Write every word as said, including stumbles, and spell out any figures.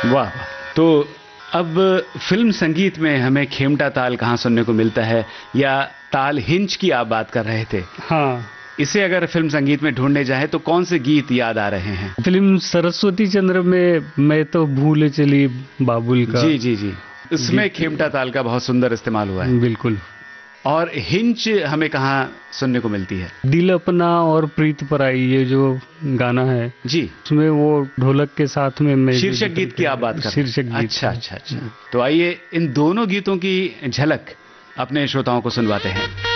वाह। तो अब फिल्म संगीत में हमें खेमटा ताल कहाँ सुनने को मिलता है, या ताल हिंच की आप बात कर रहे थे? हाँ, इसे अगर फिल्म संगीत में ढूंढने जाए तो कौन से गीत याद आ रहे हैं? फिल्म सरस्वती चंद्र में मैं तो भूले चली बाबुल का। जी जी जी, इसमें खेमटा ताल का बहुत सुंदर इस्तेमाल हुआ है। बिल्कुल। और हिंच हमें कहाँ सुनने को मिलती है? दिल अपना और प्रीत पराई, ये जो गाना है जी, उसमें वो ढोलक के साथ में मैं शीर्षक गीत की आप बात कर रहे हैं? शीर्षक गीत। अच्छा अच्छा अच्छा। तो आइए इन दोनों गीतों की झलक अपने श्रोताओं को सुनवाते हैं।